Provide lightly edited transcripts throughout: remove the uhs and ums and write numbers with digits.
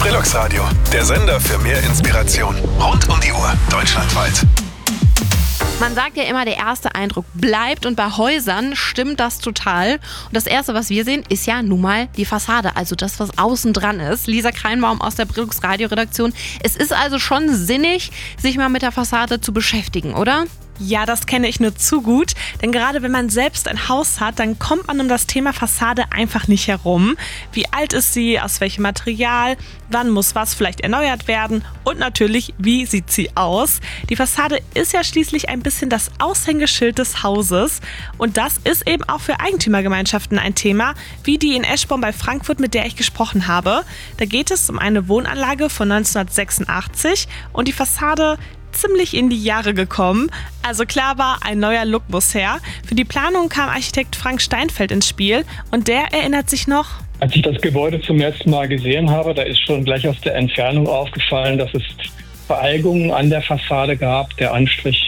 Brillux Radio, der Sender für mehr Inspiration. Rund um die Uhr, deutschlandweit. Man sagt ja immer, der erste Eindruck bleibt, und bei Häusern stimmt das total. Und das Erste, was wir sehen, ist ja nun mal die Fassade, also das, was außen dran ist. Lisa Kreinbaum aus der Brillux Radio Redaktion. Es ist also schon sinnig, sich mal mit der Fassade zu beschäftigen, oder? Ja, das kenne ich nur zu gut, denn gerade wenn man selbst ein Haus hat, dann kommt man um das Thema Fassade einfach nicht herum. Wie alt ist sie, aus welchem Material, wann muss was vielleicht erneuert werden und natürlich, wie sieht sie aus? Die Fassade ist ja schließlich ein bisschen das Aushängeschild des Hauses, und das ist eben auch für Eigentümergemeinschaften ein Thema, wie die in Eschborn bei Frankfurt, mit der ich gesprochen habe. Da geht es um eine Wohnanlage von 1986 und die Fassade ziemlich in die Jahre gekommen. Also klar war, ein neuer Look muss her. Für die Planung kam Architekt Frank Steinfeld ins Spiel, und der erinnert sich noch: Als ich das Gebäude zum ersten Mal gesehen habe, da ist schon gleich aus der Entfernung aufgefallen, dass es Veralgungen an der Fassade gab. Der Anstrich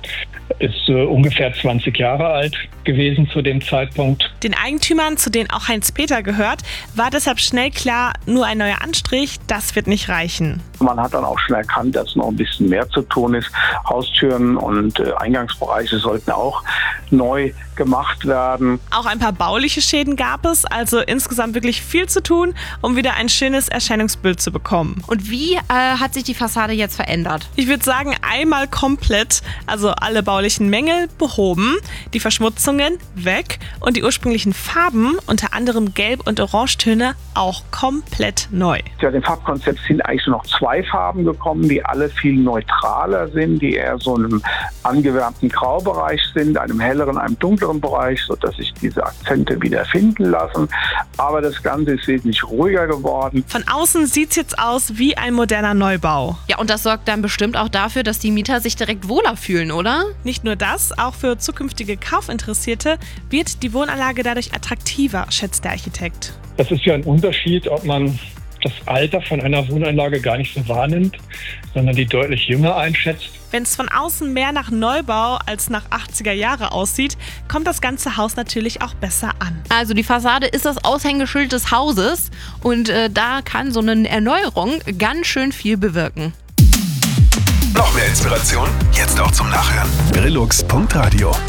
ist ungefähr 20 Jahre alt gewesen zu dem Zeitpunkt. Den Eigentümern, zu denen auch Heinz Peter gehört, war deshalb schnell klar, nur ein neuer Anstrich, das wird nicht reichen. Man hat dann auch schon erkannt, dass noch ein bisschen mehr zu tun ist. Haustüren und Eingangsbereiche sollten auch neu gemacht werden. Auch ein paar bauliche Schäden gab es, also insgesamt wirklich viel zu tun, um wieder ein schönes Erscheinungsbild zu bekommen. Und wie hat sich die Fassade jetzt verändert? Ich würde sagen, einmal komplett, also alle baulichen Mängel behoben, die Verschmutzungen weg und die ursprünglichen Farben, unter anderem Gelb- und Orangetöne, auch komplett neu. Ja, dem Farbkonzept sind eigentlich nur noch 2 Farben gekommen, die alle viel neutraler sind, die eher so einem angewärmten Graubereich sind, einem helleren, einem dunkleren Bereich, sodass sich diese Akzente wieder finden lassen. Aber das Ganze ist wesentlich ruhiger geworden. Von außen sieht es jetzt aus wie ein moderner Neubau. Ja, und das sorgt dann bestimmt auch dafür, dass die Mieter sich direkt wohler fühlen, oder? Nicht nur das, auch für zukünftige Kaufinteressierte wird die Wohnanlage dadurch attraktiver, schätzt der Architekt. Das ist ja ein Unterschied, ob man das Alter von einer Wohnanlage gar nicht so wahrnimmt, sondern die deutlich jünger einschätzt. Wenn es von außen mehr nach Neubau als nach 80er Jahre aussieht, kommt das ganze Haus natürlich auch besser an. Also die Fassade ist das Aushängeschild des Hauses, und da kann so eine Erneuerung ganz schön viel bewirken. Noch mehr Inspiration? Jetzt auch zum Nachhören. Brillux.radio